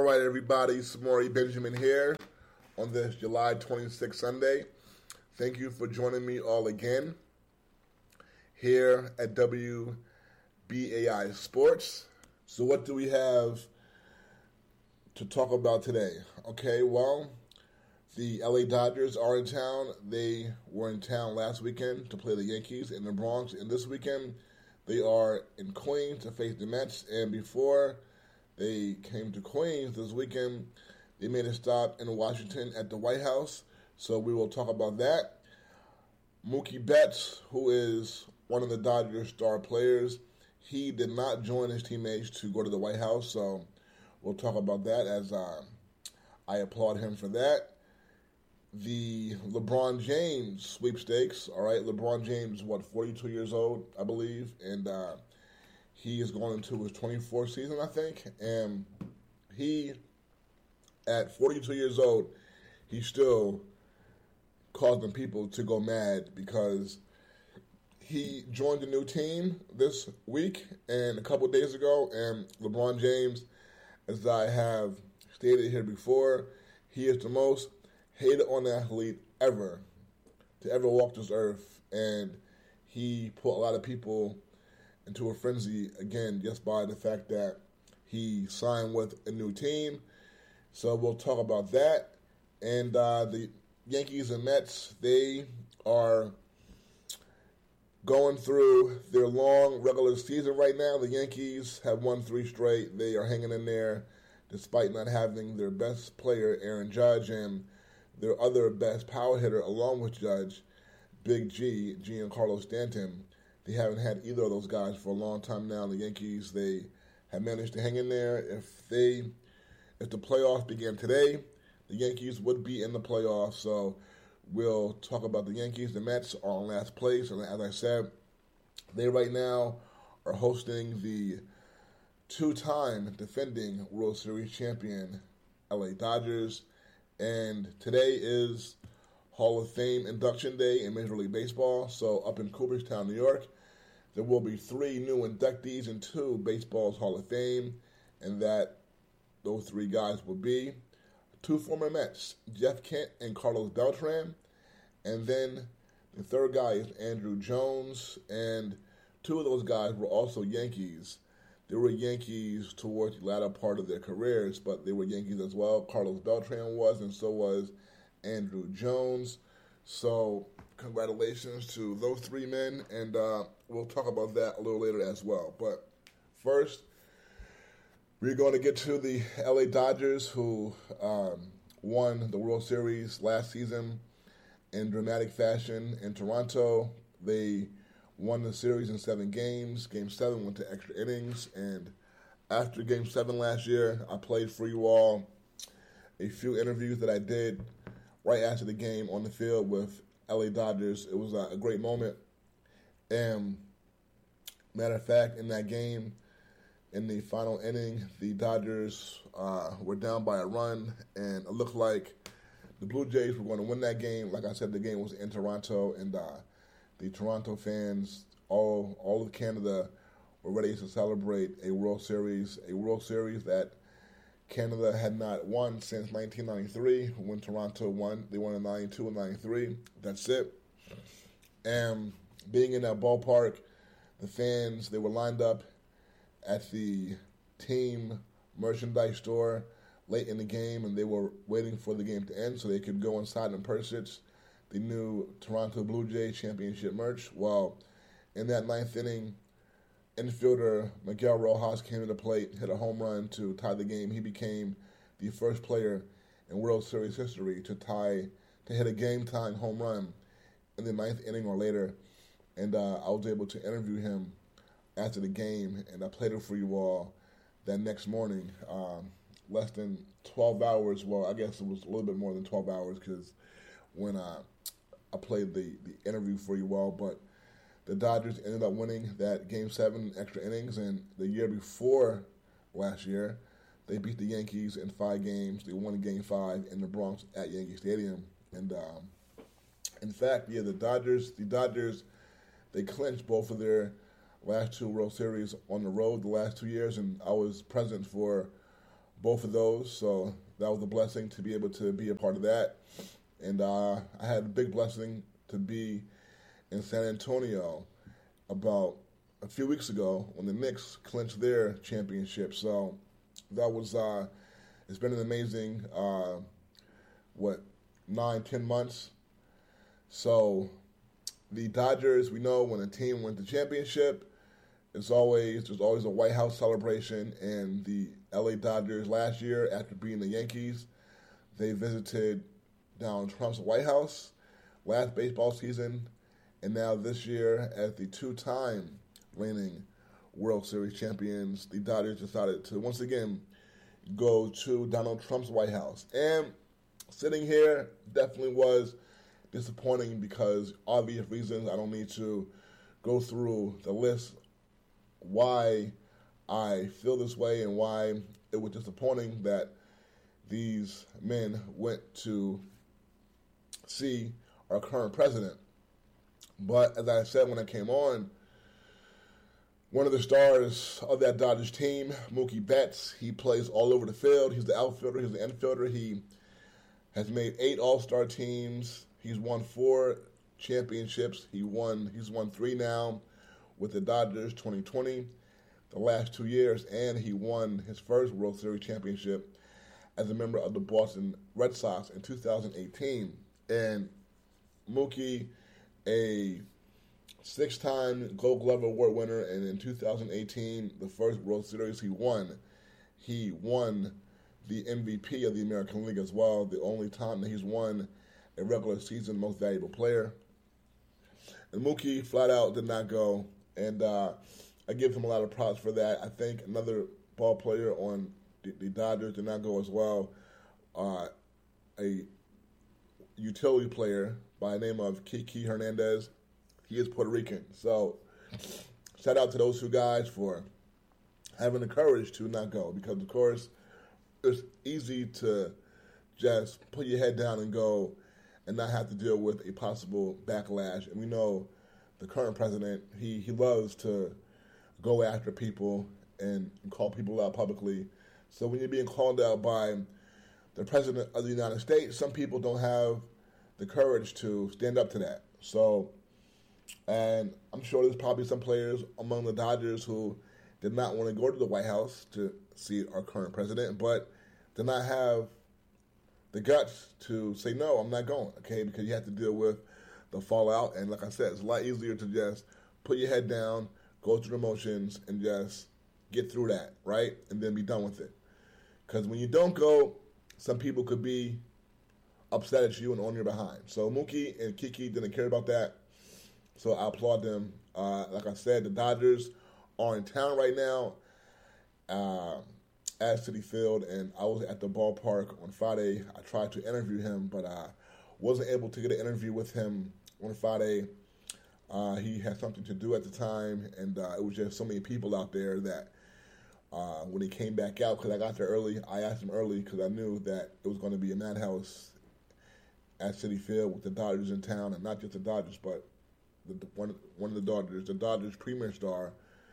right, everybody. Samori Benjamin here on this July 26th Sunday. Thank you for joining me all again here at WBAI Sports. So what do we have to talk about today? Okay, well, the LA Dodgers are in town. They were in town last weekend to play the Yankees in the Bronx. And this weekend, they are in Queens to face the Mets. And before they came to Queens this weekend, they made a stop in Washington at the White House. So we will talk about that. Mookie Betts, who is one of the Dodgers' star players, he did not join his teammates to go to the White House. So we'll talk about that as I applaud him for that. The LeBron James sweepstakes, all right? LeBron James, 42 years old, I believe, and he is going into his 24th season, I think, and he, at 42 years old, he's still causing people to go mad because he joined a new team this week and a couple days ago, and LeBron James, as I have stated here before, he is the most hated on athlete ever to ever walk this earth, and he put a lot of people into a frenzy again just by the fact that he signed with a new team. So we'll talk about that. And the Yankees and Mets, they are going through their long regular season right now. The Yankees have won 3 straight. They are hanging in there despite not having their best player, Aaron Judge, and their other best power hitter, along with Judge, Big G, Giancarlo Stanton. They haven't had either of those guys for a long time now. The Yankees, they have managed to hang in there. If the playoffs began today, the Yankees would be in the playoffs. So we'll talk about the Yankees. The Mets are in last place, and as I said, they right now are hosting the 2-time defending World Series champion LA Dodgers. And today is Hall of Fame induction day in Major League Baseball. So up in Cooperstown, New York, there will be 3 new inductees into baseball's Hall of Fame. And those 3 guys will be 2 former Mets, Jeff Kent and Carlos Beltran. And then the third guy is Andruw Jones. And 2 of those guys were also Yankees. They were Yankees towards the latter part of their careers, but they were Yankees as well. Carlos Beltran was, and so was Andruw Jones. So congratulations to those 3 men, and we'll talk about that a little later as well. But first, we're going to get to the LA Dodgers, who won the World Series last season in dramatic fashion in Toronto. They won the series in 7 games. Game 7 went to extra innings. And after Game 7 last year, I played for you all a few interviews that I did right after the game on the field with LA Dodgers. It was a great moment. And matter of fact, in that game, in the final inning, the Dodgers were down by a run. And it looked like the Blue Jays were going to win that game. Like I said, the game was in Toronto. And the Toronto fans, all of Canada, were ready to celebrate a World Series that Canada had not won since 1993 when Toronto won. They won in 92 and 93. That's it. And being in that ballpark, the fans, they were lined up at the team merchandise store late in the game, and they were waiting for the game to end so they could go inside and purchase the new Toronto Blue Jays championship merch. Well, in that 9th inning, infielder Miguel Rojas came to the plate, hit a home run to tie the game. He became the first player in World Series history to hit a game-tying home run in the 9th inning or later. And I was able to interview him after the game, and I played it for you all that next morning. Less than 12 hours. Well, I guess it was a little bit more than 12 hours because when I played the interview for you all, but the Dodgers ended up winning that Game 7 extra innings, and the year before last year, they beat the Yankees in 5 games. They won Game 5 in the Bronx at Yankee Stadium. And in fact, the Dodgers, they clinched both of their last 2 World Series on the road the last 2 years, and I was present for both of those. So that was a blessing to be able to be a part of that. And I had a big blessing to be in San Antonio about a few weeks ago when the Knicks clinched their championship. So that was, it's been an amazing, 9-10 months. So the Dodgers, we know when a team wins the championship, there's always a White House celebration. And the LA Dodgers last year, after beating the Yankees, they visited Donald Trump's White House last baseball season. And now this year, as the two-time reigning World Series champions, the Dodgers decided to once again go to Donald Trump's White House. And sitting here definitely was disappointing because obvious reasons. I don't need to go through the list why I feel this way and why it was disappointing that these men went to see our current president. But as I said when I came on, one of the stars of that Dodgers team, Mookie Betts, he plays all over the field. He's the outfielder, he's the infielder. He has made 8 All-Star teams. He's won 4 championships. He's won 3 now with the Dodgers, 2020, the last 2 years, and he won his first World Series championship as a member of the Boston Red Sox in 2018. And Mookie, a 6-time Gold Glove Award winner, and in 2018, the first World Series he won the MVP of the American League as well, the only time that he's won a regular season Most Valuable Player. And Mookie flat out did not go, and I give him a lot of props for that. I think another ball player on the Dodgers did not go as well, a utility player by the name of Kiki Hernandez. He is Puerto Rican. So shout out to those 2 guys for having the courage to not go, because of course it's easy to just put your head down and go and not have to deal with a possible backlash. And we know the current president, he loves to go after people and call people out publicly. So when you're being called out by the president of the United States, some people don't have the courage to stand up to that. So, and I'm sure there's probably some players among the Dodgers who did not want to go to the White House to see our current president, but did not have the guts to say, no, I'm not going, okay, because you have to deal with the fallout. And like I said, it's a lot easier to just put your head down, go through the motions, and just get through that, right, and then be done with it. Because when you don't go, some people could be upset at you and on your behind. So Mookie and Kiki didn't care about that, so I applaud them. Like I said, the Dodgers are in town right now at Citi Field, and I was at the ballpark on Friday. I tried to interview him, but I wasn't able to get an interview with him on Friday. He had something to do at the time, and it was just so many people out there that when he came back out, because I got there early, I asked him early because I knew that it was going to be a madhouse at Citi Field with the Dodgers in town, and not just the Dodgers, but one of the Dodgers' premier star,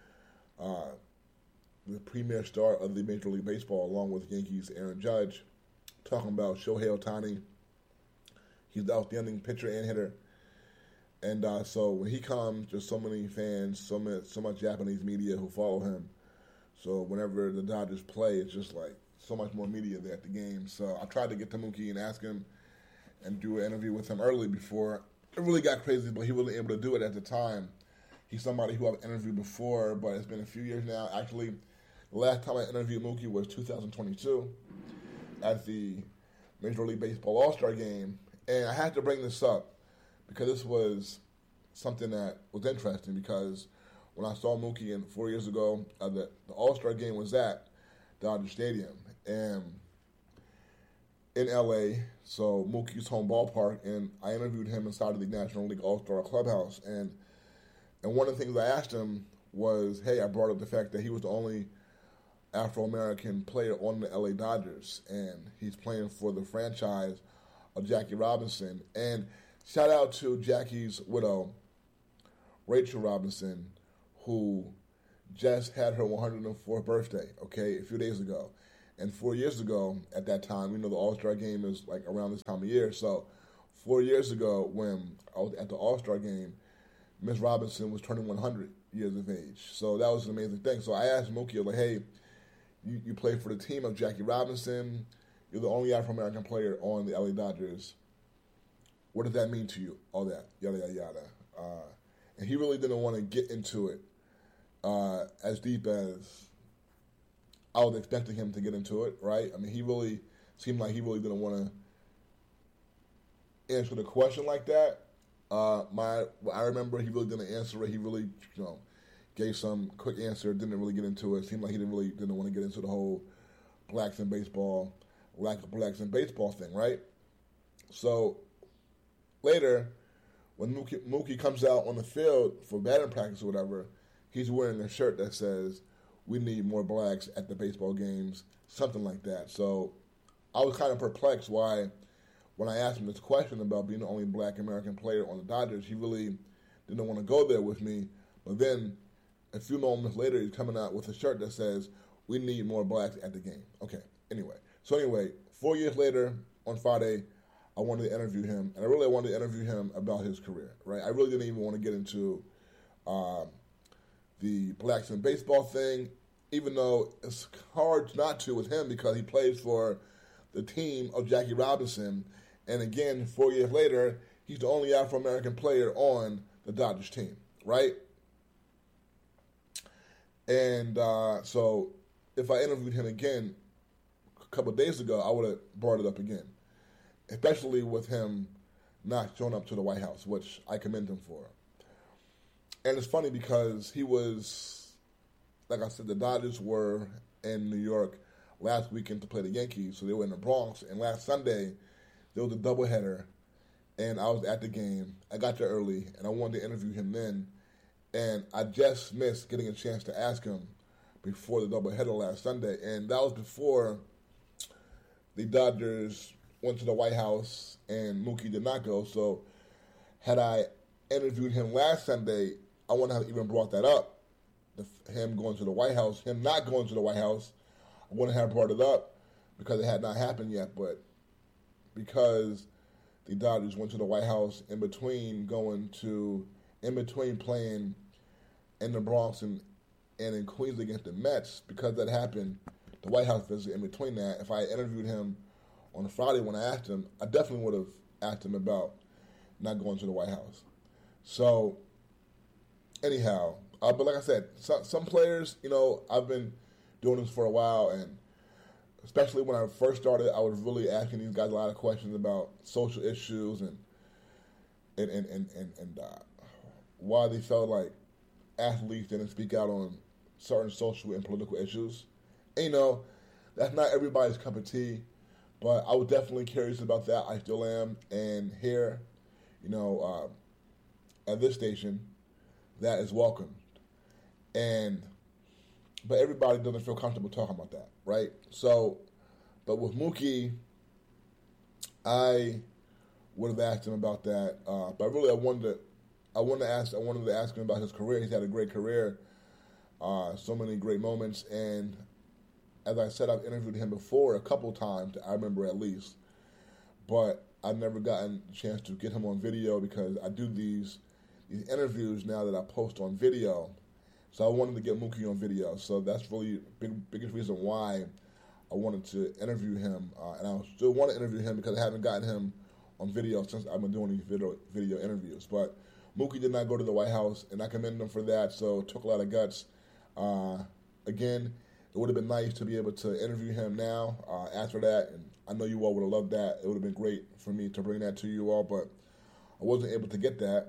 the premier star of the Major League Baseball, along with Yankees' Aaron Judge, talking about Shohei Ohtani. He's the outstanding pitcher and hitter. And so when he comes, there's so many fans, so much Japanese media who follow him. So whenever the Dodgers play, it's just like so much more media there at the game. So I tried to get to Mookie and ask him and do an interview with him early before it really got crazy, but he wasn't able to do it at the time. He's somebody who I've interviewed before, but it's been a few years now. Actually, the last time I interviewed Mookie was 2022 at the Major League Baseball All-Star Game. And I had to bring this up because this was something that was interesting, because when I saw Mookie 4 years ago, the All-Star Game was at Dodger Stadium and in L.A., so Mookie's home ballpark, and I interviewed him inside of the National League All-Star Clubhouse. And one of the things I asked him was, hey, I brought up the fact that he was the only Afro-American player on the L.A. Dodgers, and he's playing for the franchise of Jackie Robinson. And shout out to Jackie's widow, Rachel Robinson, who just had her 104th birthday, okay, a few days ago. And 4 years ago, at that time, the All-Star game is like around this time of year. So 4 years ago, when I was at the All-Star game, Miss Robinson was turning 100 years of age. So that was an amazing thing. So I asked Mookie, I was like, hey, you play for the team of Jackie Robinson. You're the only Afro-American player on the LA Dodgers. What does that mean to you? All that, yada, yada, yada. And he really didn't want to get into it as deep as I was expecting him to get into it, right? I mean, he really seemed like he really didn't want to answer the question like that. I remember he really didn't answer it. He really, gave some quick answer, didn't really get into it. Seemed like he didn't want to get into the whole blacks in baseball, lack of blacks in baseball thing, right? So later, when Mookie comes out on the field for batting practice or whatever, he's wearing a shirt that says, "We need more blacks at the baseball games," something like that. So I was kind of perplexed why, when I asked him this question about being the only black American player on the Dodgers, he really didn't want to go there with me. But then a few moments later, he's coming out with a shirt that says, "We need more blacks at the game." Okay, anyway. 4 years later, on Friday, I wanted to interview him, and I really wanted to interview him about his career, right? I really didn't even want to get into the blacks in baseball thing, even though it's hard not to with him because he plays for the team of Jackie Robinson. And again, 4 years later, he's the only Afro-American player on the Dodgers team, right? And so if I interviewed him again a couple of days ago, I would have brought it up again, especially with him not showing up to the White House, which I commend him for. And it's funny because he was, like I said, the Dodgers were in New York last weekend to play the Yankees, so they were in the Bronx. And last Sunday, there was a doubleheader, and I was at the game. I got there early, and I wanted to interview him then. And I just missed getting a chance to ask him before the doubleheader last Sunday. And that was before the Dodgers went to the White House, and Mookie did not go. So had I interviewed him last Sunday, I wouldn't have even brought that up. Him going to the White House, him not going to the White House, I wouldn't have brought it up because it had not happened yet. But because the Dodgers went to the White House in between playing in the Bronx and in Queens against the Mets, because that happened, the White House visit in between that, if I interviewed him on Friday when I asked him, I definitely would have asked him about not going to the White House. So, anyhow, but like I said, some players, I've been doing this for a while, and especially when I first started, I was really asking these guys a lot of questions about social issues and why they felt like athletes didn't speak out on certain social and political issues. And, that's not everybody's cup of tea, but I was definitely curious about that. I still am. And here, at this station, that is welcomed. But everybody doesn't feel comfortable talking about that, right? So, but with Mookie, I would have asked him about that. But really, I wanted to ask him about his career. He's had a great career, so many great moments. And as I said, I've interviewed him before a couple times. I remember at least, but I've never gotten a chance to get him on video because I do these interviews now that I post on video. So I wanted to get Mookie on video. So that's really the biggest reason why I wanted to interview him. And I still want to interview him because I haven't gotten him on video since I've been doing these video interviews. But Mookie did not go to the White House, and I commend him for that. So it took a lot of guts. Again, it would have been nice to be able to interview him now after that. And I know you all would have loved that. It would have been great for me to bring that to you all, but I wasn't able to get that.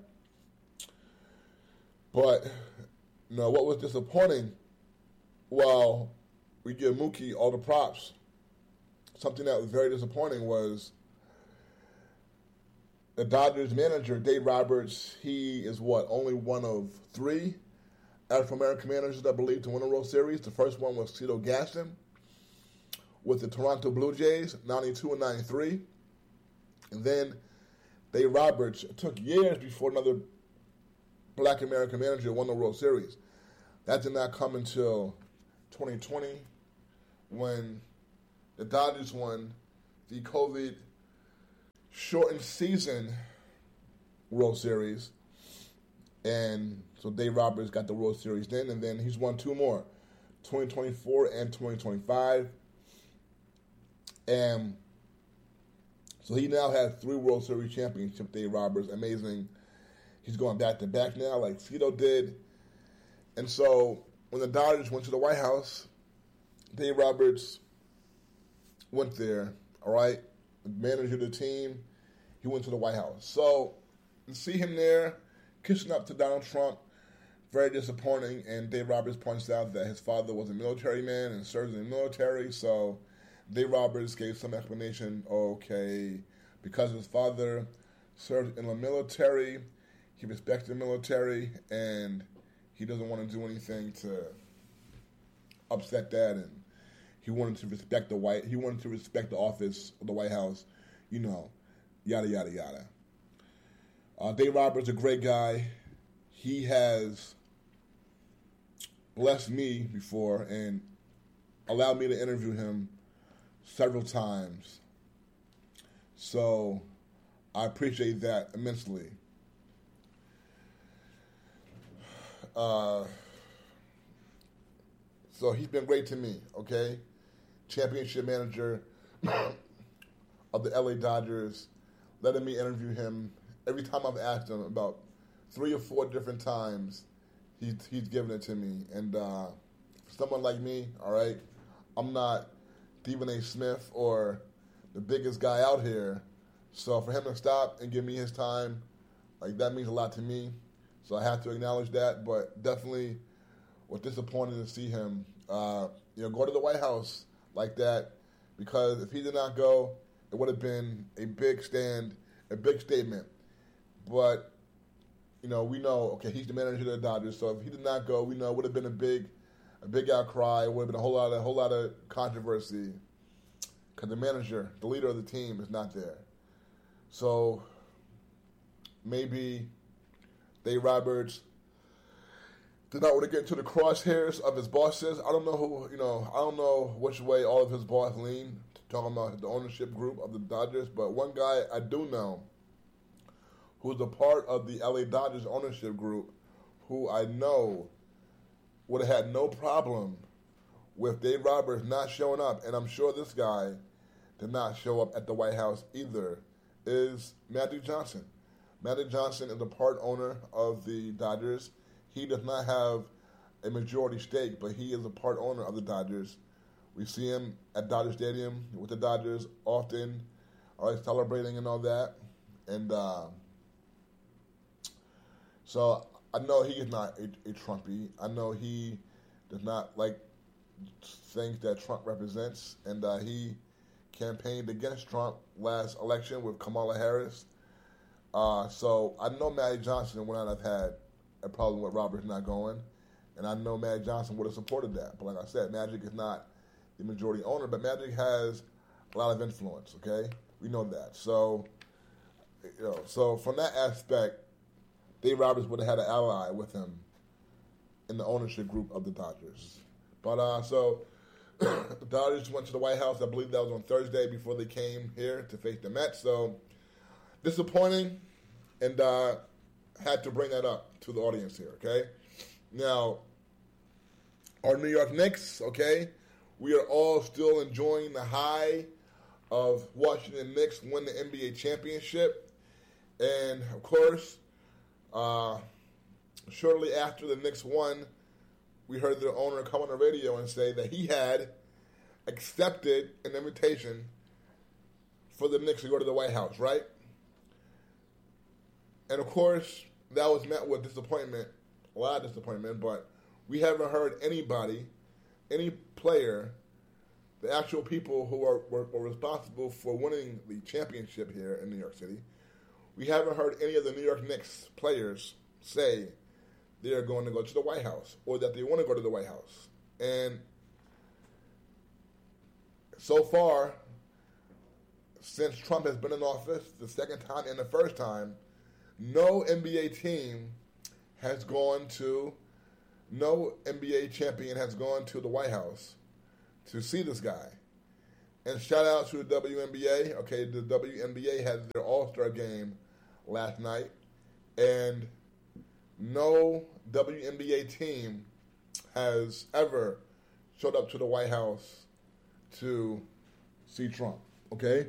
But what was disappointing, while we give Mookie all the props, something that was very disappointing was the Dodgers manager, Dave Roberts. He is only one of 3 Afro-American managers, I believe, to win a World Series. The first one was Cito Gaston with the Toronto Blue Jays, 92 and 93. And then Dave Roberts. It took years before another Black American manager won the World Series. That did not come until 2020 when the Dodgers won the COVID shortened season World Series. And so Dave Roberts got the World Series then, and then he's won two more, 2024 and 2025. And so he now has 3 World Series championships, Dave Roberts. Amazing. He's going back-to-back now like Cito did. And so when the Dodgers went to the White House, Dave Roberts went there, all right? The manager of the team, he went to the White House. So to see him there, kissing up to Donald Trump, very disappointing. And Dave Roberts points out that his father was a military man and served in the military. So Dave Roberts gave some explanation. Okay, because his father served in the military, he respects the military, and he doesn't want to do anything to upset that. And he wanted to respect the office of the White House, yada yada yada. Dave Roberts is a great guy. He has blessed me before and allowed me to interview him several times. So I appreciate that immensely. So he's been great to me, okay? Championship manager of the LA Dodgers, letting me interview him. Every time I've asked him, about 3 or 4 different times, he's given it to me. And for someone like me, all right, I'm not Stephen A. Smith or the biggest guy out here. So for him to stop and give me his time, like, that means a lot to me. So I have to acknowledge that. But definitely was disappointed to see him, go to the White House like that. Because if he did not go, it would have been a big statement. But, we know, okay, he's the manager of the Dodgers, so if he did not go, we know it would have been a big outcry. It would have been a whole lot of controversy because the manager, the leader of the team, is not there. So maybe Dave Roberts did not want to get into the crosshairs of his bosses. I don't know I don't know which way all of his bosses lean, talking about the ownership group of the Dodgers, but one guy I do know who's a part of the LA Dodgers ownership group, who I know would have had no problem with Dave Roberts not showing up, and I'm sure this guy did not show up at the White House either, is Magic Johnson. Magic Johnson is a part owner of the Dodgers. He does not have a majority stake, but he is a part owner of the Dodgers. We see him at Dodger Stadium with the Dodgers often, all right, celebrating and all that. And so I know he is not a Trumpy. I know he does not like things that Trump represents, and he campaigned against Trump last election with Kamala Harris. So I know Magic Johnson would not have had a problem with Roberts not going, and I know Magic Johnson would have supported that. But like I said, Magic is not the majority owner, but Magic has a lot of influence, okay? We know that. So, so from that aspect, Dave Roberts would have had an ally with him in the ownership group of the Dodgers. But so the Dodgers went to the White House. I believe that was on Thursday before they came here to face the Mets. So disappointing, and had to bring that up to the audience here, okay? Now, our New York Knicks, okay, we are all still enjoying the high of watching the Knicks win the NBA championship. And, of course, shortly after the Knicks won, we heard their owner come on the radio and say that he had accepted an invitation for the Knicks to go to the White House, right? And, of course, that was met with disappointment, a lot of disappointment, but we haven't heard anybody, any player, the actual people who were responsible for winning the championship here in New York City, we haven't heard any of the New York Knicks players say they are going to go to the White House or that they want to go to the White House. And so far, since Trump has been in office, the second time and the first time, no NBA champion has gone to the White House to see this guy. And shout out to the WNBA. Okay, the WNBA had their All-Star game last night, and no WNBA team has ever showed up to the White House to see Trump. Okay,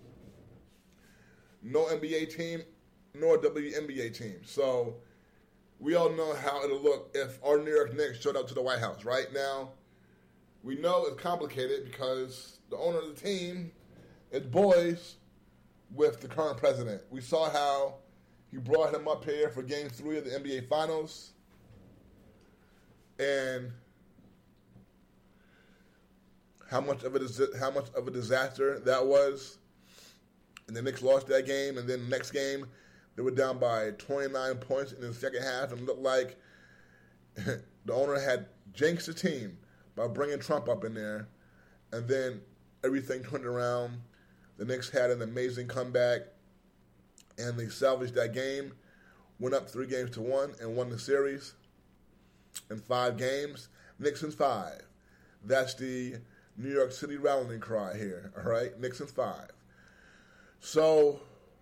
no NBA team, nor WNBA team. So we all know how it'll look if our New York Knicks showed up to the White House. Right now, we know it's complicated because the owner of the team is boys with the current president. We saw how he brought him up here for Game 3 of the NBA Finals. And how much of a disaster that was. And the Knicks lost that game. And then the next game, they were down by 29 points in the second half. And it looked like the owner had jinxed the team by bringing Trump up in there. And then everything turned around. The Knicks had an amazing comeback, and they salvaged that game, went up 3-1, and won the series in 5 games. Knicks in 5. That's the New York City rallying cry here, all right? Knicks in 5. So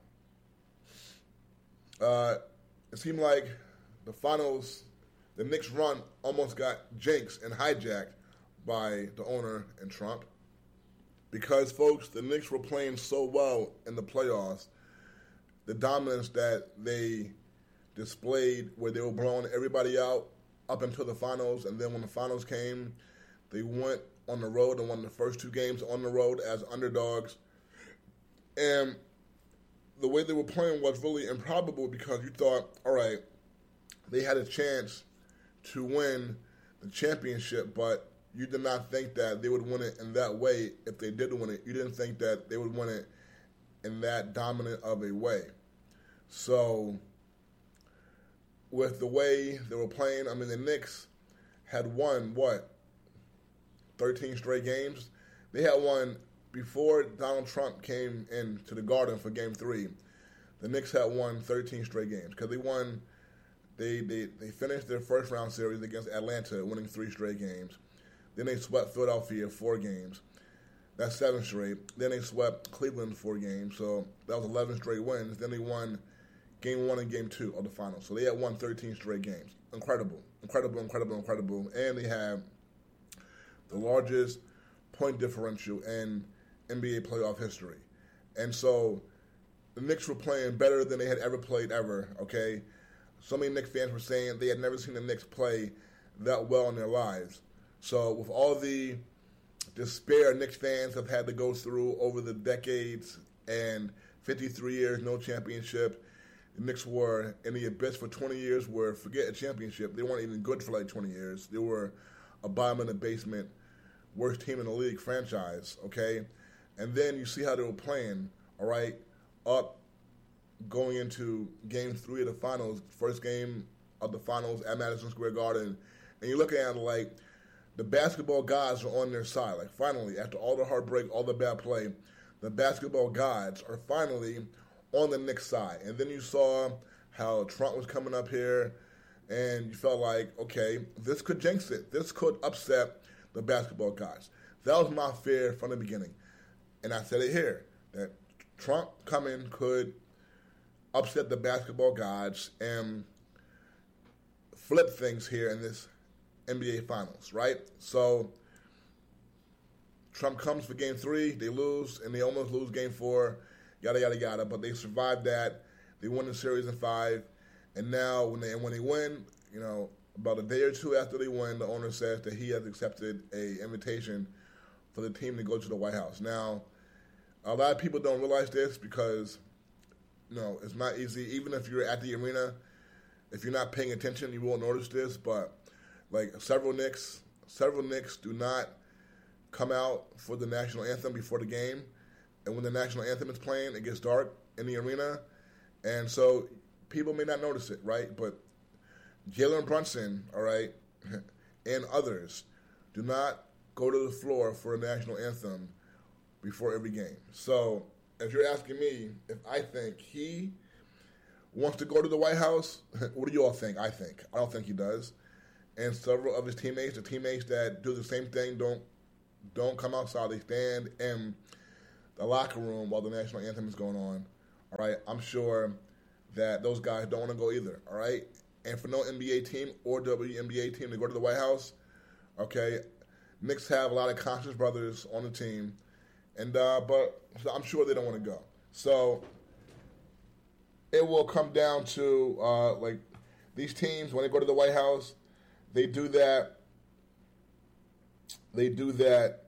it seemed like the finals, the Knicks run almost got jinxed and hijacked by the owner and Trump. Because, folks, the Knicks were playing so well in the playoffs, the dominance that they displayed where they were blowing everybody out up until the finals, and then when the finals came, they went on the road and won the first 2 games on the road as underdogs. And the way they were playing was really improbable because you thought, all right, they had a chance to win the championship, but you did not think that they would win it in that way if they did win it. You didn't think that they would win it in that dominant of a way. So, with the way they were playing, I mean, the Knicks had won, 13 straight games? They had won before Donald Trump came into the Garden for Game 3. The Knicks had won 13 straight games because they won. They finished their first round series against Atlanta, winning 3 straight games. Then they swept Philadelphia 4 games. That's 7 straight. Then they swept Cleveland 4 games. So that was 11 straight wins. Then they won Game 1 and Game 2 of the finals. So they had won 13 straight games. Incredible. And they have the largest point differential in NBA playoff history. And so the Knicks were playing better than they had ever played ever, okay? So many Knicks fans were saying they had never seen the Knicks play that well in their lives. So with all the despair Knicks fans have had to go through over the decades and 53 years, no championship, the Knicks were in the abyss for 20 years where, forget a championship, they weren't even good for like 20 years. They were a bottom in the basement, worst team in the league franchise, okay? And then you see how they were playing, all right, up going into Game 3 of the finals, first game of the finals at Madison Square Garden, and you're looking at it like, the basketball gods are on their side. Like, finally, after all the heartbreak, all the bad play, the basketball gods are finally on the Knicks side. And then you saw how Trump was coming up here, and you felt like, okay, this could jinx it. This could upset the basketball gods. That was my fear from the beginning. And I said it here, that Trump coming could upset the basketball gods and flip things here in this NBA Finals, right? So Trump comes for Game 3, they lose, and they almost lose Game 4, yada, yada, yada. But they survived that. They won the series in 5. And now when they win, you know, about a day or 2 after they win, the owner says that he has accepted an invitation for the team to go to the White House. Now, a lot of people don't realize this because, you know, it's not easy. Even if you're at the arena, if you're not paying attention, you won't notice this, but like several Knicks do not come out for the national anthem before the game. And when the national anthem is playing, it gets dark in the arena. And so people may not notice it, right? But Jalen Brunson, all right, and others do not go to the floor for a national anthem before every game. So if you're asking me if I think he wants to go to the White House, what do you all think? I don't think he does. And several of his teammates, the teammates that do the same thing, don't don't come outside. They stand in the locker room while the national anthem is going on. All right, I'm sure that those guys don't want to go either. All right, and for no NBA team or WNBA team to go to the White House, okay, Knicks have a lot of conscious brothers on the team, and but I'm sure they don't want to go. So it will come down to like these teams when they go to the White House, they do that. They do that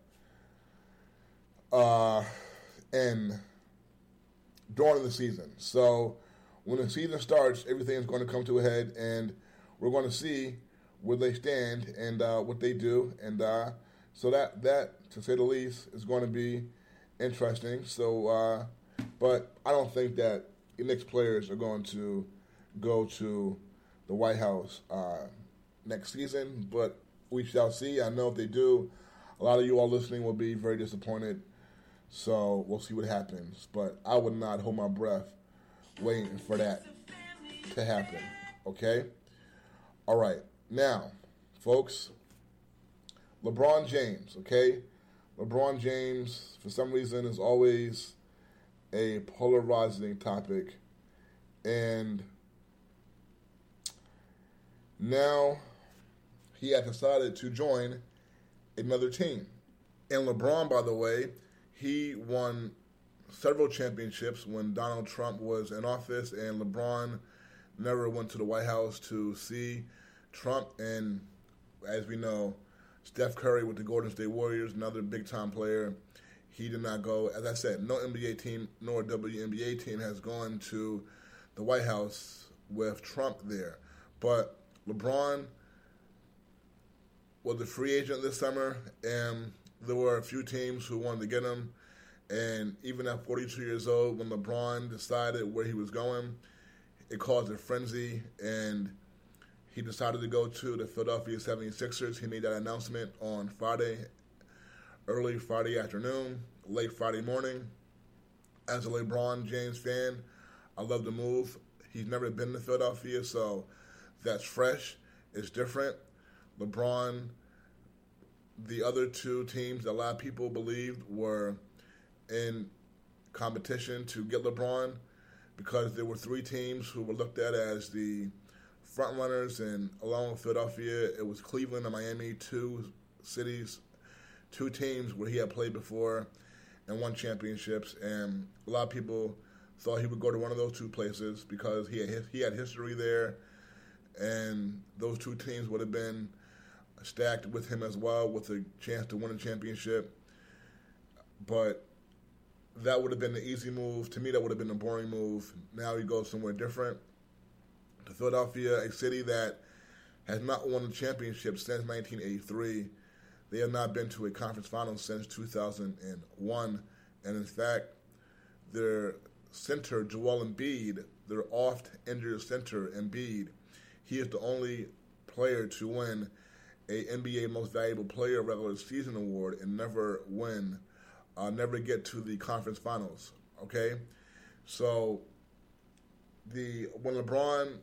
in during the season. So when the season starts, everything is going to come to a head, and we're going to see where they stand and what they do, and so that to say the least is going to be interesting. So, but I don't think that the Knicks players are going to go to the White House next season, but we shall see. I know if they do, a lot of you all listening will be very disappointed. So we'll see what happens. But I would not hold my breath waiting for that to happen. Okay? All right. Now, folks, LeBron James, okay? LeBron James, for some reason, is always a polarizing topic. And now he has decided to join another team. And LeBron, by the way, he won several championships when Donald Trump was in office, and LeBron never went to the White House to see Trump. And as we know, Steph Curry with the Golden State Warriors, another big-time player, he did not go. As I said, no NBA team nor WNBA team has gone to the White House with Trump there. But LeBron was a free agent this summer, and there were a few teams who wanted to get him. And even at 42 years old, when LeBron decided where he was going, it caused a frenzy, and he decided to go to the Philadelphia 76ers. He made that announcement on Friday, early Friday afternoon, late Friday morning. As a LeBron James fan, I love the move. He's never been to Philadelphia, so that's fresh. It's different. LeBron, the other two teams that a lot of people believed were in competition to get LeBron, because there were three teams who were looked at as the front runners, and along with Philadelphia, it was Cleveland and Miami, two teams where he had played before and won championships, and a lot of people thought he would go to one of those two places because he had history there, and those two teams would have been stacked with him as well, with a chance to win a championship. But that would have been the easy move. To me, that would have been a boring move. Now he goes somewhere different, to Philadelphia, a city that has not won a championship since 1983. They have not been to a conference final since 2001. And in fact, their center, Joel Embiid, their oft-injured center, Embiid, he is the only player to win a NBA Most Valuable Player regular season award and never get to the conference finals. Okay, so when LeBron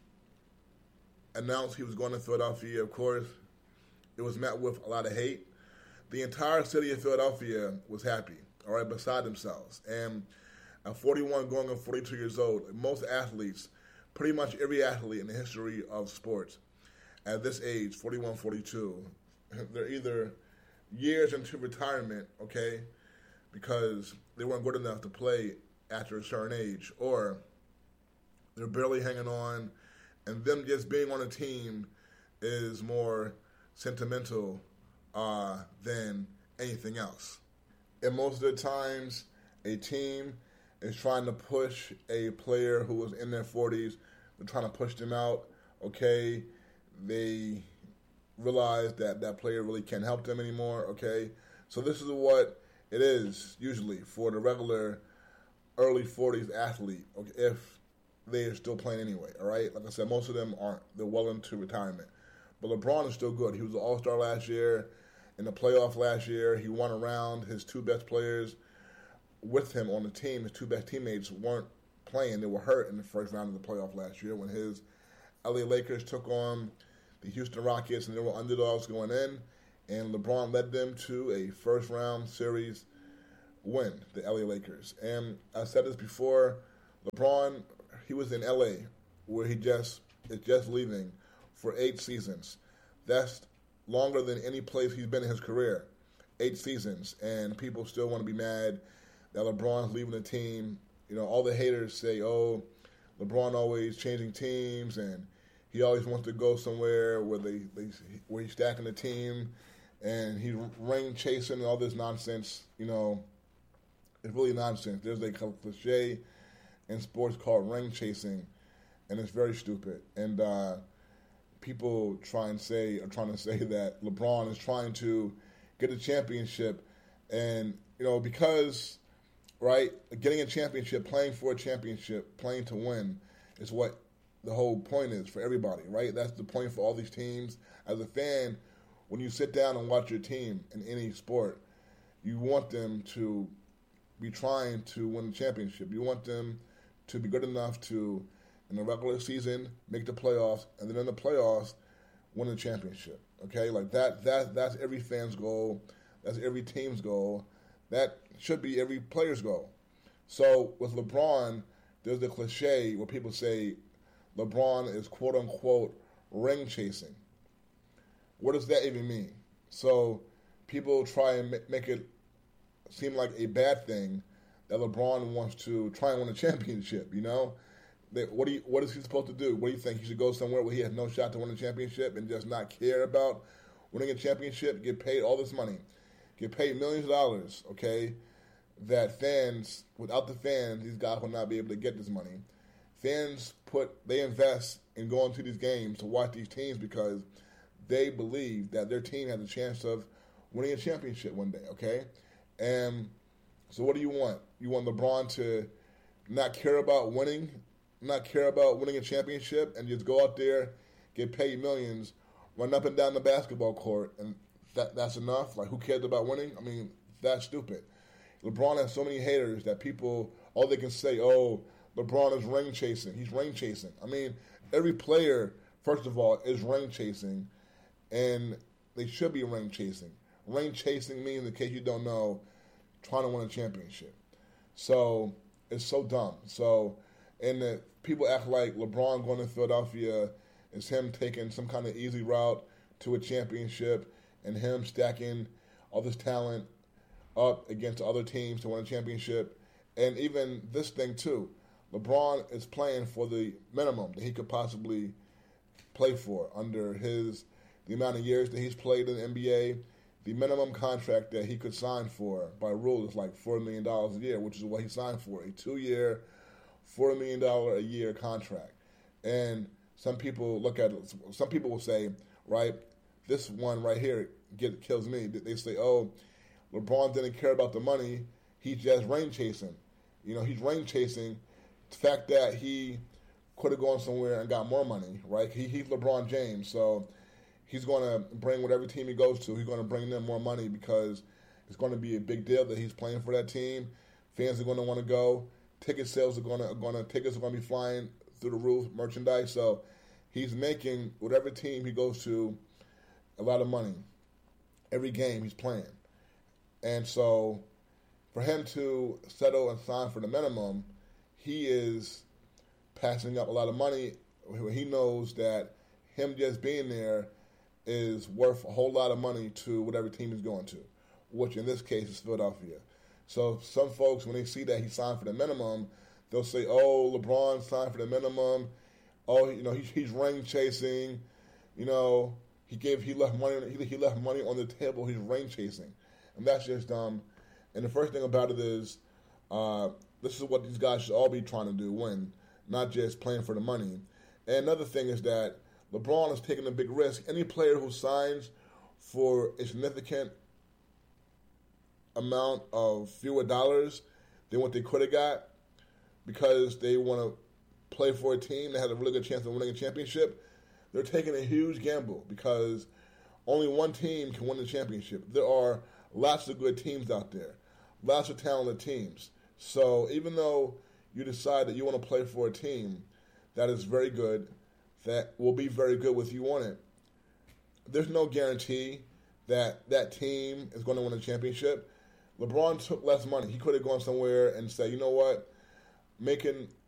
announced he was going to Philadelphia, of course, it was met with a lot of hate. The entire city of Philadelphia was happy, all right, beside themselves. And at 41 going on 42 years old, most athletes, pretty much every athlete in the history of sports, at this age, 41, 42, they're either years into retirement, okay, because they weren't good enough to play after a certain age, or they're barely hanging on, and them just being on a team is more sentimental than anything else. And most of the times, a team is trying to push a player who was in their 40s. They're trying to push them out, okay? They realize that that player really can't help them anymore, okay? So this is what it is usually for the regular early 40s athlete, okay, if they are still playing anyway, all right? Like I said, most of them aren't. They're well into retirement. But LeBron is still good. He was an all-star last year. In the playoff last year, he won around his two best players with him on the team. His two best teammates weren't playing. They were hurt in the first round of the playoff last year when his LA Lakers took on the Houston Rockets, and they were underdogs going in, and LeBron led them to a first-round series win, the LA Lakers. And I said this before, LeBron, he was in LA, where is just leaving for 8 seasons. That's longer than any place he's been in his career. 8 seasons, and people still want to be mad that LeBron's leaving the team. You know, all the haters say, oh, LeBron always changing teams, and he always wants to go somewhere where where he's stacking the team, and he's ring chasing and all this nonsense. You know, it's really nonsense. There's a cliche in sports called ring chasing, and it's very stupid. And people are trying to say that LeBron is trying to get a championship, and you know, because getting a championship, playing for a championship, playing to win is what the whole point is for everybody, right? That's the point for all these teams. As a fan, when you sit down and watch your team in any sport, you want them to be trying to win the championship. You want them to be good enough to, in the regular season, make the playoffs, and then in the playoffs, win the championship. Okay, like that's every fan's goal. That's every team's goal. That should be every player's goal. So with LeBron, there's the cliche where people say LeBron is quote unquote ring chasing. What does that even mean? So people try and make it seem like a bad thing that LeBron wants to try and win a championship. You know, what is he supposed to do? What do you think? He should go somewhere where he has no shot to win a championship and just not care about winning a championship, get paid all this money, get paid millions of dollars, okay, that fans, without the fans, these guys will not be able to get this money. Fans they invest in going to these games to watch these teams because they believe that their team has a chance of winning a championship one day, okay? And so what do you want? You want LeBron to not care about winning a championship and just go out there, get paid millions, run up and down the basketball court, and that's enough? Like, who cares about winning? I mean, that's stupid. LeBron has so many haters that all they can say, oh, LeBron is ring chasing. He's ring chasing. I mean, every player, first of all, is ring chasing, and they should be ring chasing. Ring chasing means, in case you don't know, trying to win a championship. So it's so dumb. So, and people act like LeBron going to Philadelphia is him taking some kind of easy route to a championship and him stacking all this talent up against other teams to win a championship. And even this thing too, LeBron is playing for the minimum that he could possibly play for under the amount of years that he's played in the NBA. The minimum contract that he could sign for by rule is like $4 million a year, which is what he signed for, a 2-year, $4 million a year contract. And some people will say, right, this one right here kills me. They say, oh, LeBron didn't care about the money. He's just ring chasing. You know, he's ring chasing. The fact that he could have gone somewhere and got more money, right? He's LeBron James, so he's going to bring whatever team he goes to, he's going to bring them more money because it's going to be a big deal that he's playing for that team. Fans are going to want to go. Tickets are going to be flying through the roof, merchandise. So he's making whatever team he goes to a lot of money every game he's playing. And so for him to settle and sign for the minimum, he is passing up a lot of money. He knows that him just being there is worth a whole lot of money to whatever team he's going to, which in this case is Philadelphia. So some folks, when they see that he signed for the minimum, they'll say, oh, LeBron signed for the minimum. Oh, you know, he's ring chasing. You know, he left money on the table. He's ring chasing. And that's just dumb. And the first thing about it is, this is what these guys should all be trying to do, win, not just playing for the money. And another thing is that LeBron is taking a big risk. Any player who signs for a significant amount of fewer dollars than what they could have got because they want to play for a team that has a really good chance of winning a championship, they're taking a huge gamble because only one team can win the championship. There are lots of good teams out there, lots of talented teams. So even though you decide that you want to play for a team that is very good, that will be very good with you on it, there's no guarantee that that team is going to win a championship, LeBron took less money. He could have gone somewhere and said, you know what, making